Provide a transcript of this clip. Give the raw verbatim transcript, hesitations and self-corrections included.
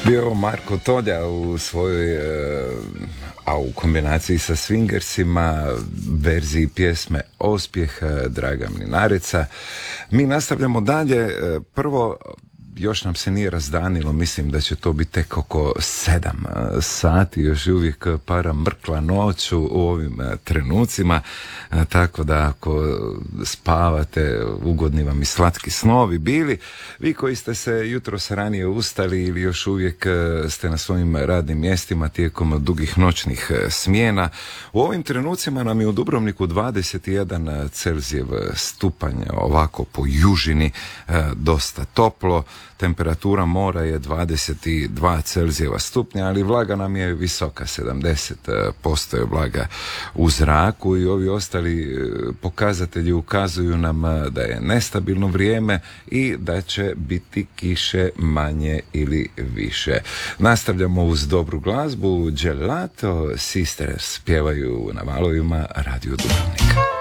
Bio Marko Tolja u svojoj, a u kombinaciji sa swingersima, verziji pjesme Ospjeh Draga Mlinareca. Mi nastavljamo dalje. Prvo, još nam se nije razdanilo, mislim da će to biti tek oko sedam sati, još uvijek para mrkla noć u ovim trenucima, tako da ako spavate, ugodni vam i slatki snovi bili. Vi koji ste se jutros ranije ustali ili još uvijek ste na svojim radnim mjestima tijekom dugih noćnih smjena, u ovim trenucima nam je u Dubrovniku dvadeset jedan Celzijev stupanj, ovako po južini, dosta toplo. Temperatura mora je dvadeset dva Celzijeva stupnja, ali vlaga nam je visoka, sedamdeset posto je vlaga u zraku i ovi ostali pokazatelji ukazuju nam da je nestabilno vrijeme i da će biti kiše manje ili više. Nastavljamo uz dobru glazbu. Gelato Sisters pjevaju na valovima Radio Dubrovnika.